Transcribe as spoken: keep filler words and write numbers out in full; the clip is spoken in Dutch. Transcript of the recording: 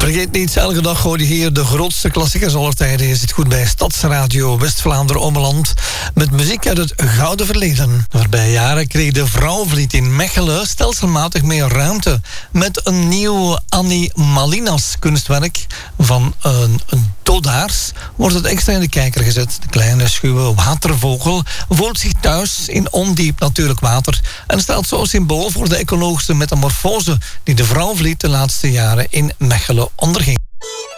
Vergeet niet, elke dag hoor je hier de grootste klassiekers aller tijden. Je zit goed bij Stadsradio West-Vlaanderen-Ommeland met muziek uit het gouden verleden. De voorbije jaren kreeg de Vrouwenvliet in Mechelen stelselmatig meer ruimte met een nieuw Annie Malinas kunstwerk van een, een dodaars. Wordt het extra in de kijker gezet. De kleine schuwe watervogel voelt zich thuis in ondiep natuurlijk water en staat zo symbool voor de ecologische metamorfose die de Vrouwenvliet de laatste jaren in Mechelen onderging.